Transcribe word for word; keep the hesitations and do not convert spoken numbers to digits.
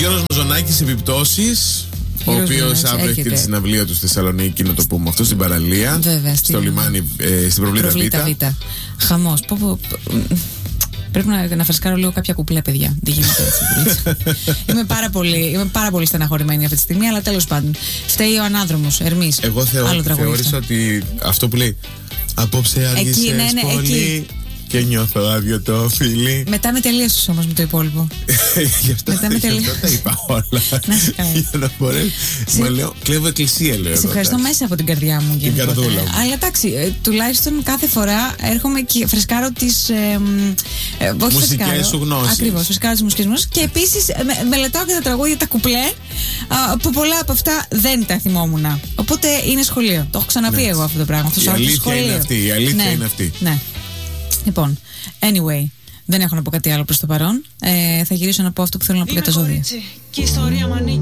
Γιώργος Μαζονάκης, επιπτώσεις. Ο οποίος αύριο έχει τη συναυλία του στη Θεσσαλονίκη, να το πούμε αυτό, στην παραλία. Βέβαια, στο λιμάνι, ε, στην Προβλήτα Β. Χαμός. Πω, πω, πρέπει να, να φρεσκάρω λίγο κάποια κουπλέ, παιδιά. Τι γίνεται έτσι. είμαι, πάρα πολύ, είμαι πάρα πολύ στεναχωρημένη αυτή τη στιγμή, αλλά τέλος πάντων. Φταίει ο ανάδρομος, Ερμής. Εγώ θεω, θεώρησα ότι αυτό που λέει απόψε άργησες ναι, ναι, πολύ εκεί. Και νιώθω άδειο το φίλι. Μετά με τελείωσες όμως με το υπόλοιπο. Γι' αυτό, Μετά με τελείωσες. Αυτό τα είπα όλα. Να σε κάνω. Για να μπορέσω. Σε... Μα λέω, κλέβω εκκλησία, λέω. Σε ευχαριστώ μέσα από την καρδιά μου. Την καρδούλα μου. Αλλά εντάξει, ε, τουλάχιστον κάθε φορά έρχομαι και φρεσκάρω τις ε, ε, μουσικές σου γνώσεις. Ακριβώς, φρεσκάρω τις μουσικές μου γνώσεις. Και επίσης με, μελετάω και τα τραγούδια, τα κουπλέ, α, που πολλά από αυτά δεν τα θυμόμουν. Οπότε είναι σχολείο. Το έχω ξαναπεί ναι. εγώ αυτό το πράγμα. Η αλήθεια είναι αυτή. Η αλήθεια είναι αυτή. Ναι. Λοιπόν, anyway, δεν έχω να πω κάτι άλλο προς το παρόν. Ε, θα γυρίσω να πω αυτό που θέλω να πω για τα ζώδια. Και η ιστορία μ'